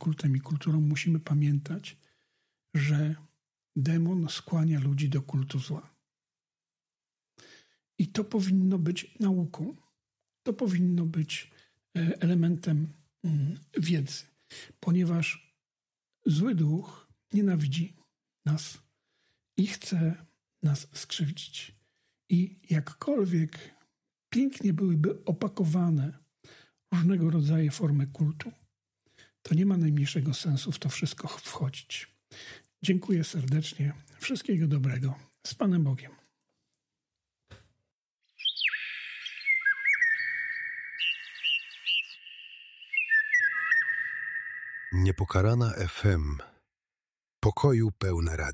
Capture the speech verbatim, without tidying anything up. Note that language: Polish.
kultem i kulturą, musimy pamiętać, że demon skłania ludzi do kultu zła. I to powinno być nauką. To powinno być elementem wiedzy, ponieważ zły duch nienawidzi nas i chce nas skrzywdzić. I jakkolwiek pięknie byłyby opakowane różnego rodzaju formy kultu, to nie ma najmniejszego sensu w to wszystko wchodzić. Dziękuję serdecznie. Wszystkiego dobrego. Z Panem Bogiem. Niepokalana F M. Pokoju pełne radio.